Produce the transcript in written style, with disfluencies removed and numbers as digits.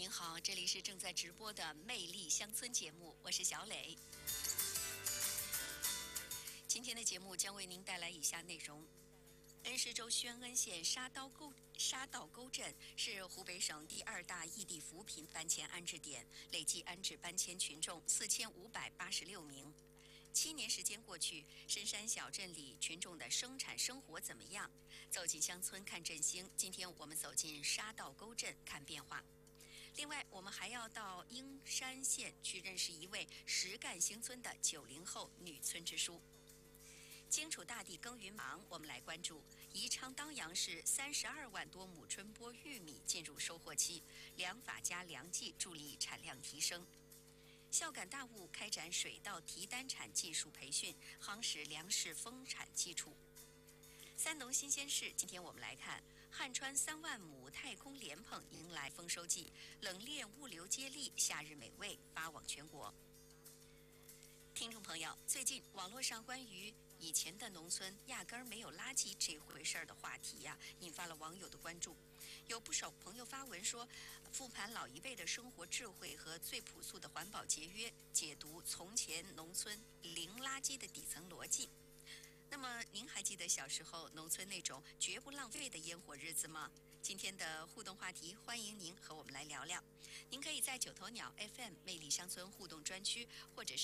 您好，这里是正在直播的《魅力乡村》节目，我是小磊。今天的节目将为您带来以下内容：恩施州宣恩县沙道沟镇是湖北省第2大异地扶贫搬迁安置点，累计安置搬迁群众4586名。7年时间过去，深山小镇里群众的生产生活怎么样？走进乡村看振兴。今天我们走进沙道沟镇看变化。另外，我们还要到英山县去认识一位实干兴村的90后女村支书。荆楚大地耕耘忙，我们来关注宜昌当阳市32万多亩春播玉米进入收获期，良法加良技助力产量提升。孝感大悟开展水稻提单产技术培训，夯实粮食丰产基础。三农新鲜事，今天我们来看汉川3万亩太空莲蓬迎来丰收季，冷链物流接力，夏日美味发往全国。听众朋友，最近网络上关于以前的农村压根儿没有垃圾这回事儿的话题呀，引发了网友的关注。有不少朋友发文说，复盘老一辈的生活智慧和最朴素的环保节约，解读从前农村零垃圾的底层逻辑。那么您还记得小时候农村那种绝不浪费的烟火日子吗？今天的互动话题，欢迎您和我们来聊聊。您可以在九头鸟 FM 魅力乡村互动专区，或者是